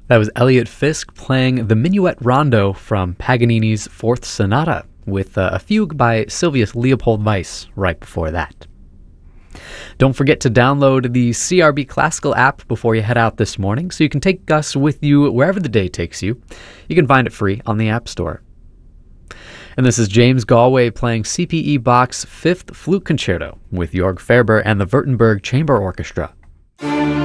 That was Elliot Fisk playing the Minuet Rondo from Paganini's Fourth Sonata, with a fugue by Sylvius Leopold Weiss right before that. Don't forget to download the CRB Classical app before you head out this morning so you can take us with you wherever the day takes you. You can find it free on the App Store. And this is James Galway playing CPE Bach's Fifth Flute Concerto with Jörg Ferber and the Württemberg Chamber Orchestra.